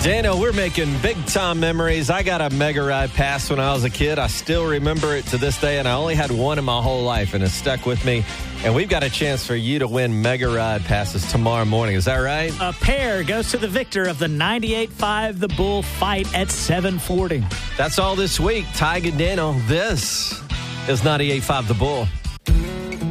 Dano, we're making big-time memories. I got a Mega Ride pass when I was a kid. I still remember it to this day, and I only had one in my whole life, and it stuck with me. And we've got a chance for you to win Mega Ride passes tomorrow morning. Is that right? A pair goes to the victor of the 98.5 The Bull fight at 7:40. That's all this week. Tig and Dano, this is 98.5 The Bull.